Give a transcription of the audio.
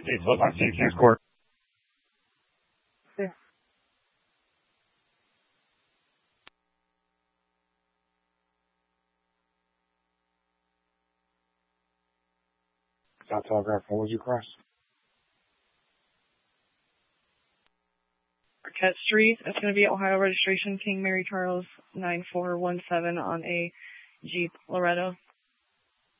It's like King's Court. Yeah. South Telegraph, what was you cross? Arquette Street. It's going to be Ohio registration, King Mary Charles 9417 on a Jeep Loretto.